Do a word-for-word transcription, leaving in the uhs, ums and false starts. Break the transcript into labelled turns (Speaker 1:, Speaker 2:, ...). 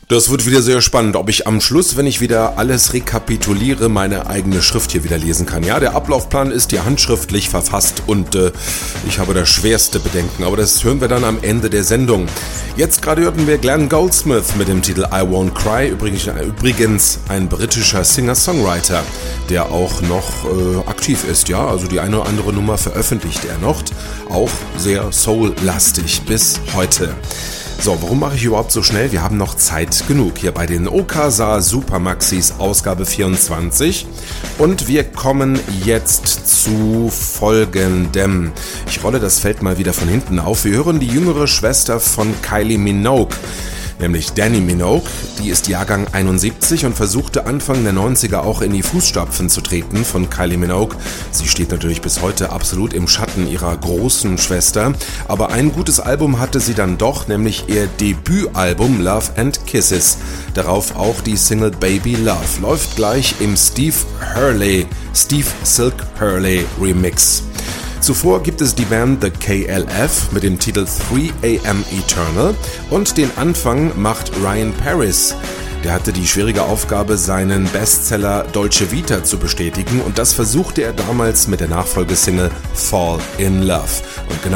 Speaker 1: Das wird wieder sehr spannend, ob ich am Schluss, wenn ich wieder alles rekapituliere, meine eigene Schrift hier wieder lesen kann. Ja, der Ablaufplan ist hier handschriftlich verfasst und äh, ich habe das schwerste Bedenken, aber das hören wir dann am Ende der Sendung. Jetzt gerade hörten wir Glenn Goldsmith mit dem Titel I Won't Cry, übrigens, übrigens ein britischer Singer-Songwriter, der auch noch äh, aktiv ist, ja, also die eine oder andere Nummer veröffentlicht er noch, auch sehr soul-lastig bis heute. So, warum mache ich überhaupt so schnell? Wir haben noch Zeit genug hier bei den Okasa Supermaxis Ausgabe vierundzwanzig und wir kommen jetzt zu folgendem. Ich rolle das Feld mal wieder von hinten auf. Wir hören die jüngere Schwester von Kylie Minogue, nämlich Dannii Minogue. Die ist Jahrgang einundsiebzig und versuchte Anfang der neunziger auch in die Fußstapfen zu treten von Kylie Minogue. Sie steht natürlich bis heute absolut im Schatten ihrer großen Schwester, aber ein gutes Album hatte sie dann doch, nämlich ihr Debütalbum Love and Kisses. Darauf auch die Single Baby Love. Läuft gleich im Steve Hurley, Steve Silk Hurley Remix. Zuvor gibt es die Band The K L F mit dem Titel three a m Eternal und den Anfang macht Ryan Paris. Der hatte die schwierige Aufgabe, seinen Bestseller Dolce Vita zu bestätigen und das versuchte er damals mit der Nachfolgesingle Fall in Love. Und genau